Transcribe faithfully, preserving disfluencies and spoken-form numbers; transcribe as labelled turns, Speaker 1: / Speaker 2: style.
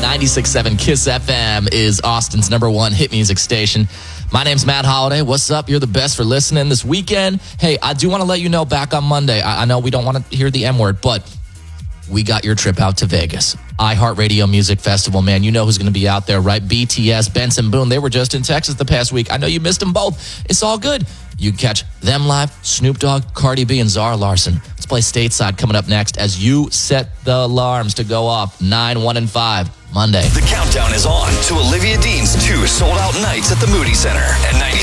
Speaker 1: ninety-six point seven KISS F M is Austin's number one hit music station. My name's Matt Holiday. What's up? You're the best for listening this weekend. Hey, I do want to let you know back on Monday, I, I know we don't want to hear the M word, but we got your trip out to Vegas. iHeartRadio Music Festival, man. You know who's going to be out there, right? B T S, Benson Boone. They were just in Texas the past week. I know you missed them both. It's all good. You can catch them live, Snoop Dogg, Cardi B, and Zara Larsson. Let's play Stateside coming up next as you set the alarms to go off nine, one, and five Monday.
Speaker 2: The countdown is on to Olivia Dean's two sold-out nights at the Moody Center at ninety-six